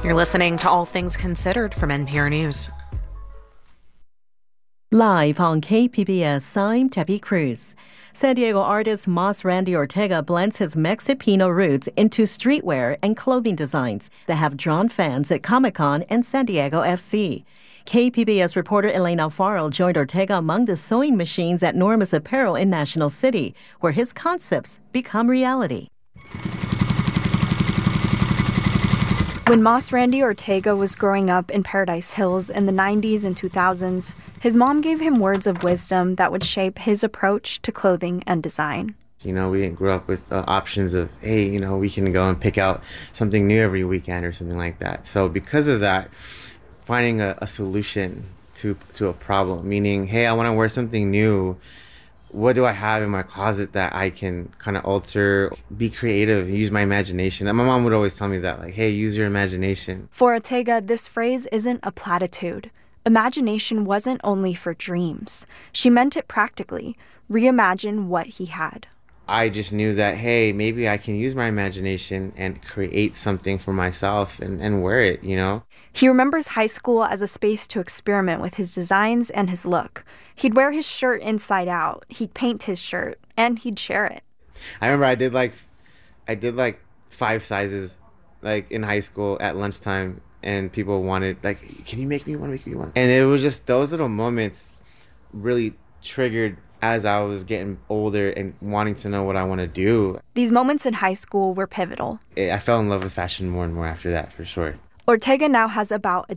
You're listening to All Things Considered from NPR News. Live on KPBS, I'm Debbie Cruz. San Diego artist Mas Randy Ortega blends his Mexipino roots into streetwear and clothing designs that have drawn fans at Comic-Con and San Diego FC. KPBS reporter Elena Alfaro joined Ortega among the sewing machines at Norma's Apparel in National City, where his concepts become reality. When Mas Randy Ortega was growing up in Paradise Hills in the 90s and 2000s, his mom gave him words of wisdom that would shape his approach to clothing and design. We didn't grow up with options of, hey, we can go and pick out something new every weekend or something like that. So because of that, finding a solution to a problem, meaning, hey, I want to wear something new. What do I have in my closet that I can kind of alter, be creative, use my imagination? And my mom would always tell me that, hey, use your imagination. For Ortega, this phrase isn't a platitude. Imagination wasn't only for dreams. She meant it practically. Reimagine what he had. I just knew that, hey, maybe I can use my imagination and create something for myself and wear it, He remembers high school as a space to experiment with his designs and his look. He'd wear his shirt inside out, he'd paint his shirt, and he'd share it. I remember I did 5 sizes in high school at lunchtime, and people wanted, can you make me one, And it was just those little moments really triggered as I was getting older and wanting to know what I want to do. These moments in high school were pivotal. I fell in love with fashion more and more after that, for sure. Ortega now has about a